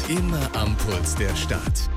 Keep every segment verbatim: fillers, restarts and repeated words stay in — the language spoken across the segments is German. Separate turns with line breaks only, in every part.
Immer am Puls der Stadt.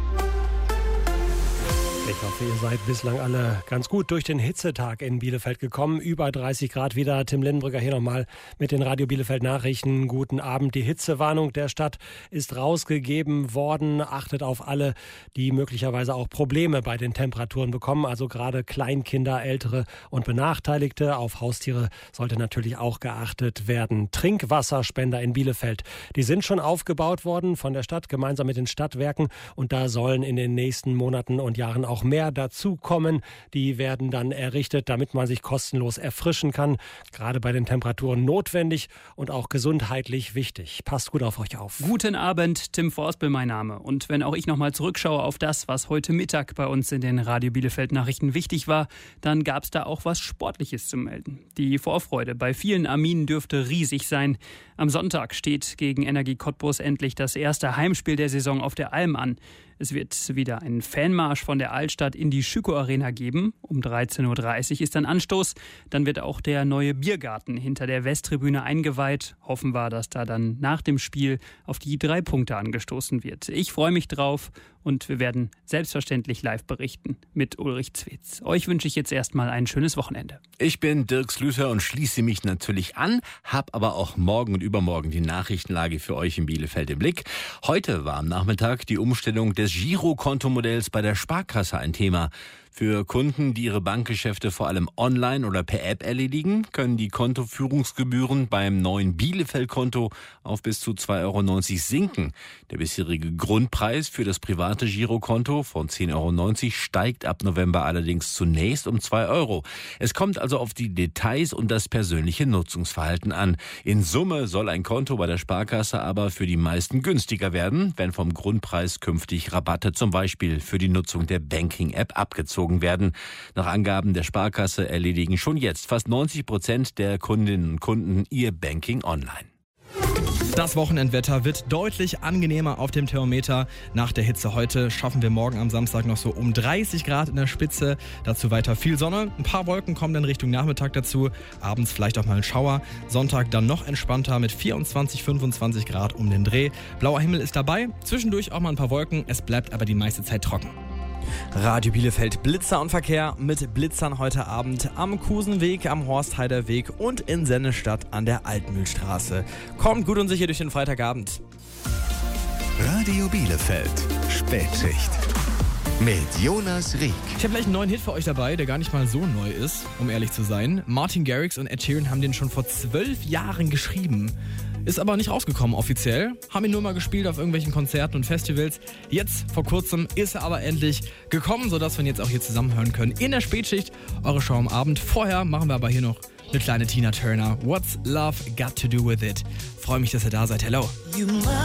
Ich hoffe, ihr seid bislang alle ganz gut durch den Hitzetag in Bielefeld gekommen. Über dreißig Grad wieder. Tim Lindenbrücker hier nochmal mit den Radio Bielefeld Nachrichten. Guten Abend. Die Hitzewarnung der Stadt ist rausgegeben worden. Achtet auf alle, die möglicherweise auch Probleme bei den Temperaturen bekommen. Also gerade Kleinkinder, Ältere und Benachteiligte. Auf Haustiere sollte natürlich auch geachtet werden. Trinkwasserspender in Bielefeld, die sind schon aufgebaut worden von der Stadt gemeinsam mit den Stadtwerken. Und da sollen in den nächsten Monaten und Jahren auch mehr dazukommen. Die werden dann errichtet, damit man sich kostenlos erfrischen kann. Gerade bei den Temperaturen notwendig und auch gesundheitlich wichtig. Passt gut auf euch auf.
Guten Abend, Tim Forstbill mein Name. Und wenn auch ich nochmal zurückschaue auf das, was heute Mittag bei uns in den Radio Bielefeld Nachrichten wichtig war, dann gab es da auch was Sportliches zu melden. Die Vorfreude bei vielen Arminen dürfte riesig sein. Am Sonntag steht gegen Energie Cottbus endlich das erste Heimspiel der Saison auf der Alm an. Es wird wieder einen Fanmarsch von der Altstadt in die Schüko Arena geben. Um dreizehn Uhr dreißig ist dann Anstoß. Dann wird auch der neue Biergarten hinter der Westtribüne eingeweiht. Hoffen wir, dass da dann nach dem Spiel auf die drei Punkte angestoßen wird. Ich freue mich drauf und wir werden selbstverständlich live berichten mit Ulrich Zwetz. Euch wünsche ich jetzt erstmal ein schönes Wochenende.
Ich bin Dirk Slüter und schließe mich natürlich an, habe aber auch morgen und übermorgen die Nachrichtenlage für euch in Bielefeld im Blick. Heute war am Nachmittag die Umstellung des Girokontomodells bei der Sparkasse ein Thema. Für Kunden, die ihre Bankgeschäfte vor allem online oder per App erledigen, können die Kontoführungsgebühren beim neuen Bielefeld-Konto auf bis zu zwei Euro neunzig sinken. Der bisherige Grundpreis für das private Girokonto von zehn Euro neunzig steigt ab November allerdings zunächst um zwei Euro. Es kommt also auf die Details und das persönliche Nutzungsverhalten an. In Summe soll ein Konto bei der Sparkasse aber für die meisten günstiger werden, wenn vom Grundpreis künftig Rabatte zum Beispiel für die Nutzung der Banking-App abgezogen werden. Nach Angaben der Sparkasse erledigen schon jetzt fast neunzig Prozent der Kundinnen und Kunden ihr Banking online.
Das Wochenendwetter wird deutlich angenehmer auf dem Thermometer. Nach der Hitze heute schaffen wir morgen am Samstag noch so um dreißig Grad in der Spitze. Dazu weiter viel Sonne. Ein paar Wolken kommen dann Richtung Nachmittag dazu. Abends vielleicht auch mal ein Schauer. Sonntag dann noch entspannter mit vierundzwanzig, fünfundzwanzig Grad um den Dreh. Blauer Himmel ist dabei. Zwischendurch auch mal ein paar Wolken. Es bleibt aber die meiste Zeit trocken.
Radio Bielefeld Blitzer und Verkehr mit Blitzern heute Abend am Kusenweg, am Horstheider Weg und in Sennestadt an der Altmühlstraße. Kommt gut und sicher durch den Freitagabend.
Radio Bielefeld, Spätschicht. Mit Jonas Rieck.
Ich habe gleich einen neuen Hit für euch dabei, der gar nicht mal so neu ist, um ehrlich zu sein. Martin Garrix und Ed Sheeran haben den schon vor zwölf Jahren geschrieben. Ist aber nicht rausgekommen offiziell. Haben ihn nur mal gespielt auf irgendwelchen Konzerten und Festivals. Jetzt, vor kurzem, ist er aber endlich gekommen, sodass wir ihn jetzt auch hier zusammen hören können. In der Spätschicht, eure Show am Abend. Vorher machen wir aber hier noch eine kleine Tina Turner. What's Love Got to Do With It? Freue mich, dass ihr da seid. Hello.